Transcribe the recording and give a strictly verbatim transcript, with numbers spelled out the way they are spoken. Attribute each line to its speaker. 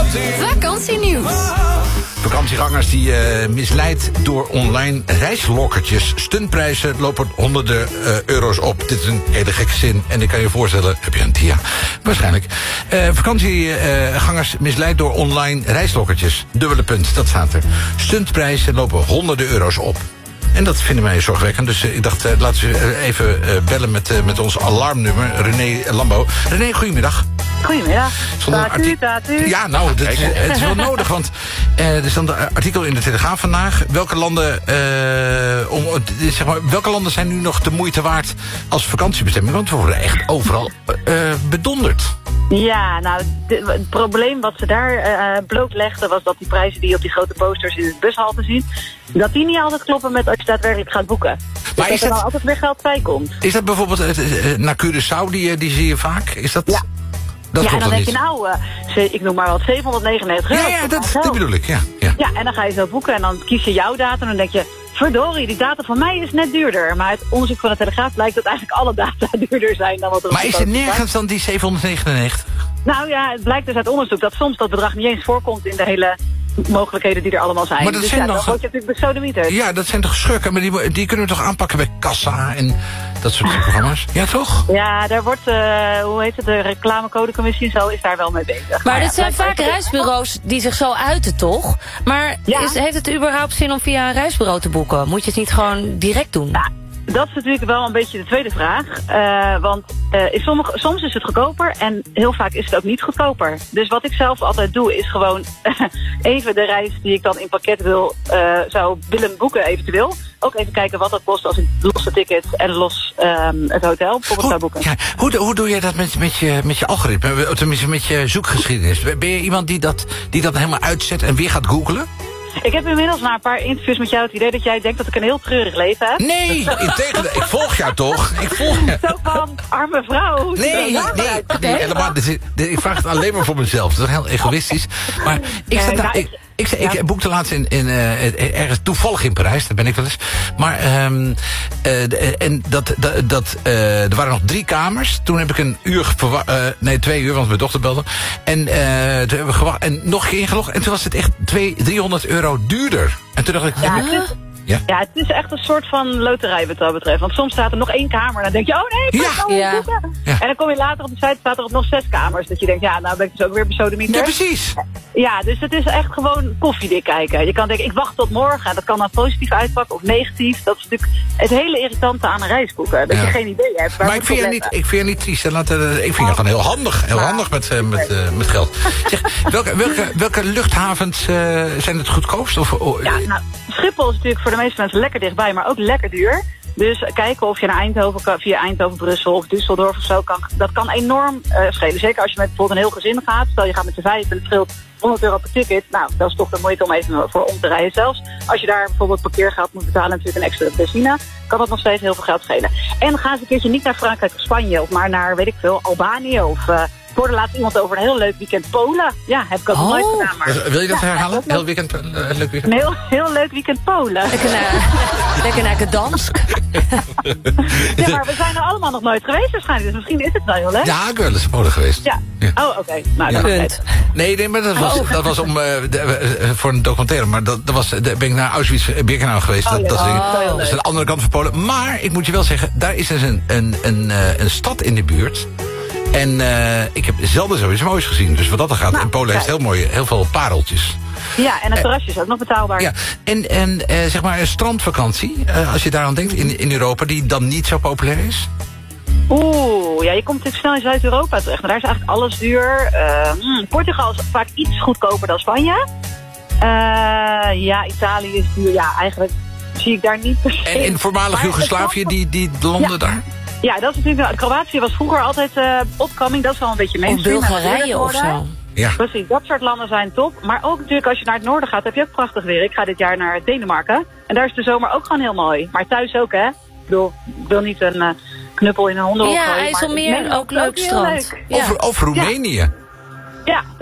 Speaker 1: Vakantienieuws.
Speaker 2: Vakantiegangers die uh, misleid door online reislokkertjes. Stuntprijzen lopen honderden uh, euro's op. Dit is een hele gekke zin. En ik kan je voorstellen, heb je een dia? Waarschijnlijk. Uh, vakantiegangers uh, misleid door online reislokkertjes. Dubbele punt, dat staat er. Stuntprijzen lopen honderden euro's op. En dat vinden wij zorgwekkend. Dus uh, ik dacht, uh, laten we uh, even uh, bellen met, uh, met ons alarmnummer. René Lambo. René, goedemiddag.
Speaker 3: Goedemiddag.
Speaker 2: Arti- ja, nou, dat is, het is wel nodig, want uh, er stond een artikel in de Telegraaf vandaag. Welke landen, uh, om, zeg maar, welke landen zijn nu nog de moeite waard als vakantiebestemming? Want we worden echt overal uh, bedonderd.
Speaker 3: Ja, nou, de, het probleem wat ze daar uh, blootlegden was dat die prijzen die je op die grote posters in het bushalte ziet, dat die niet altijd kloppen met als je daadwerkelijk gaat boeken. Dus maar is dat er dan altijd weer geld bij komt.
Speaker 2: Is dat bijvoorbeeld uh, naar Curaçao, die, die zie je vaak? Is dat...
Speaker 3: Ja.
Speaker 2: Dat
Speaker 3: ja, en dan denk
Speaker 2: niet.
Speaker 3: je nou, uh, ik noem maar wat, zevenhonderdnegenennegentig euro.
Speaker 2: Ja, ja, dat, dat bedoel ik, ja, ja.
Speaker 3: Ja, en dan ga je zo boeken en dan kies je jouw datum en dan denk je, verdorie, die data van mij is net duurder. Maar uit onderzoek van de Telegraaf blijkt dat eigenlijk alle data duurder zijn dan wat er op
Speaker 2: Maar is het nergens dan die zevenhonderdnegenennegentig?
Speaker 3: Nou ja, het blijkt dus uit onderzoek dat soms dat bedrag niet eens voorkomt in de hele mogelijkheden die er allemaal zijn.
Speaker 2: Maar dat
Speaker 3: dus
Speaker 2: zijn
Speaker 3: ja,
Speaker 2: nog...
Speaker 3: dan word je natuurlijk besodemieter.
Speaker 2: Ja, dat zijn toch schurken, maar die, die kunnen we toch aanpakken bij Kassa en dat soort programma's? Ja, toch?
Speaker 3: Ja, daar wordt, uh, hoe heet het, de reclamecodecommissie en zo is daar wel mee bezig.
Speaker 1: Maar, maar dit ja, zijn vaak reisbureaus die zich zo uiten, toch? Maar ja. is, heeft het überhaupt zin om via een reisbureau te boeken? Moet je het niet gewoon direct doen?
Speaker 3: Ja. Dat is natuurlijk wel een beetje de tweede vraag. Uh, want uh, in sommige, soms is het goedkoper en heel vaak is het ook niet goedkoper. Dus wat ik zelf altijd doe is gewoon even de reis die ik dan in pakket wil, uh, zou willen boeken eventueel. Ook even kijken wat dat kost als ik losse tickets en los um, het hotel bijvoorbeeld zou boeken.
Speaker 2: Ja, hoe, hoe doe je dat met, met, je, met je algoritme, tenminste met je zoekgeschiedenis? Ben je iemand die dat, die dat helemaal uitzet en weer gaat googlen?
Speaker 3: Ik heb inmiddels na een paar interviews met jou het idee dat jij denkt dat ik een heel treurig leven heb.
Speaker 2: Nee, integendeel. Ik volg jou toch? Ik volg je.
Speaker 3: Zo van, arme vrouw.
Speaker 2: Nee, nee, nee, nee helemaal. Ik vraag het alleen maar voor mezelf. Dat is heel egoïstisch. Maar ik zat daar... Ik, Ik, zei, ja. ik boekte laatst in, in, uh, ergens toevallig in Parijs, daar ben ik wel eens. Maar um, uh, en dat, dat, dat, uh, er waren nog drie kamers. Toen heb ik een uur verwa- uh, nee, twee uur, want mijn dochter belde. En uh, toen hebben we gewacht en nog een keer ingelogd. En toen was het echt driehonderd euro duurder. En toen dacht ik,
Speaker 3: ja,
Speaker 2: ja.
Speaker 3: Ja? ja, het is echt een soort van loterij wat dat betreft. Want soms staat er nog één kamer en dan denk je, oh nee, ik
Speaker 2: ja.
Speaker 3: ja. ja. En dan kom je later op de site, staat er op nog zes kamers. Dat je denkt, ja, nou ben ik dus ook weer besodemieter.
Speaker 2: Ja, precies.
Speaker 3: Ja, dus het is echt gewoon koffiedik kijken. Je kan denken, ik wacht tot morgen. En dat kan dan positief uitpakken of negatief. Dat is natuurlijk het hele irritante aan een reisboeken. Dat ja. je geen idee hebt. Waar
Speaker 2: maar ik vind, je niet, ik vind je niet triest. Laat, uh, ik vind je gewoon heel handig. Heel handig met, uh, met, uh, met geld. Zeg, welke, welke, welke luchthavens uh, zijn het goedkoopst? Of, oh,
Speaker 3: ja, nou, Schiphol is natuurlijk voor de meeste mensen lekker dichtbij, maar ook lekker duur. Dus kijken of je naar Eindhoven kan, via Eindhoven, Brussel of Düsseldorf of zo kan. Dat kan enorm uh, schelen. Zeker als je met bijvoorbeeld een heel gezin gaat. Stel je gaat met z'n vijf en het scheelt honderd euro per ticket. Nou, dat is toch de moeite om even voor om te rijden zelfs. Als je daar bijvoorbeeld parkeergeld moet betalen, natuurlijk een extra benzine, kan dat nog steeds heel veel geld schelen. En ga eens een keertje niet naar Frankrijk of Spanje, of maar naar, weet ik veel, Albanië of... Uh, Ik hoorde laatst iemand over een heel leuk weekend Polen. Ja, heb ik ook nog nooit gedaan. Maar...
Speaker 2: Wil je dat
Speaker 3: ja,
Speaker 2: herhalen? Heel weekend, uh, leuk weekend?
Speaker 3: Een heel, heel leuk weekend Polen.
Speaker 1: Lekker naar, lekker naar Gdansk.
Speaker 3: Ja, maar we zijn er allemaal nog nooit geweest waarschijnlijk. Dus misschien is het wel heel leuk.
Speaker 2: Ja, ik ben wel eens in Polen geweest.
Speaker 3: Ja. ja. Oh, oké. Okay. Nou,
Speaker 2: ja.
Speaker 3: dat is
Speaker 2: Nee, nee, maar dat was, dat was om, uh, de, uh, voor een documentaire. Maar dat, dat was, de, ben ik naar Auschwitz-Birkenau geweest.
Speaker 3: Oh,
Speaker 2: dat,
Speaker 3: ja.
Speaker 2: dat, is,
Speaker 3: oh,
Speaker 2: dat is de andere kant van Polen. Maar ik moet je wel zeggen, daar is dus een, een, een, uh, een stad in de buurt. En uh, ik heb zelden zoiets moois gezien. Dus wat dat er gaat. Nou, en Polen heeft heel, mooie, heel veel pareltjes.
Speaker 3: Ja, en het terrasje is ook nog betaalbaar.
Speaker 2: Ja, en, en uh, zeg maar een strandvakantie, uh, als je daaraan denkt, in, in Europa, die dan niet zo populair is?
Speaker 3: Oeh, ja, je komt natuurlijk snel in Zuid-Europa terecht. Maar daar is eigenlijk alles duur. Uh, hmm, Portugal is vaak iets goedkoper dan Spanje. Uh, ja, Italië is duur. Ja, eigenlijk zie ik daar niet per se.
Speaker 2: En in voormalig Joegoslavië, die, die landen ja. daar?
Speaker 3: Ja, dat is natuurlijk. Kroatië was vroeger altijd uh, opkoming. Dat is wel een beetje mainstream.
Speaker 1: Of Bulgarije of zo.
Speaker 2: Ja.
Speaker 3: Precies, dat soort landen zijn top. Maar ook natuurlijk als je naar het noorden gaat, heb je ook prachtig weer. Ik ga dit jaar naar Denemarken. En daar is de zomer ook gewoon heel mooi. Maar thuis ook, hè. Ik bedoel, ik wil niet een uh, knuppel in een hondenhok
Speaker 1: ja,
Speaker 3: gooien.
Speaker 1: Ja, IJsselmeer, ook leuk strand. Leuk.
Speaker 2: Ja. Of, of Roemenië.
Speaker 3: Ja. ja.